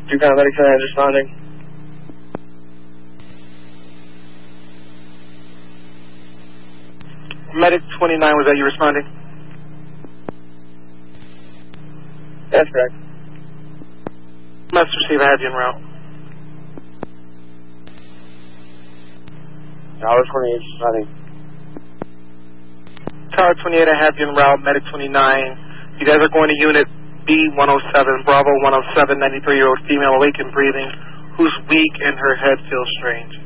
2 paramedics are responding. Medic 29, was that you responding? That's correct. Must receive, I have you en route. Tower 28 responding. Tower 28, I have you en route. Medic 29. You guys are going to unit B107, Bravo 107, 93-year-old female awake and breathing, who's weak and her head feels strange.